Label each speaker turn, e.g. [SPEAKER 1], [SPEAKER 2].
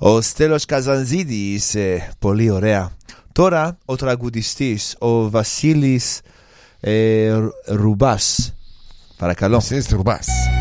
[SPEAKER 1] Ο Στέλος Καζανζίδης, πολύ ωραία. Τώρα ο τραγουδιστής, ο Βασίλης Ρουμπάς. Παρακαλώ.
[SPEAKER 2] Βασίλης Ρουμπάς.